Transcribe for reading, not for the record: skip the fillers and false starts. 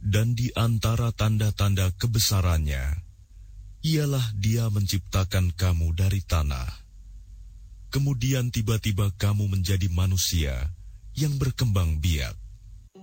Dan di antara tanda-tanda kebesarannya, ialah Dia menciptakan kamu dari tanah. Kemudian tiba-tiba kamu menjadi manusia yang berkembang biak.